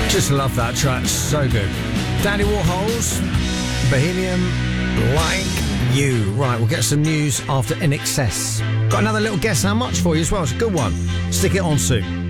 Just love that track, so good. Dandy Warhols, Bohemian Like You. Right, we'll get some news after In Excess. Got another little guess how much for you as well. It's a good one. Stick it on soon.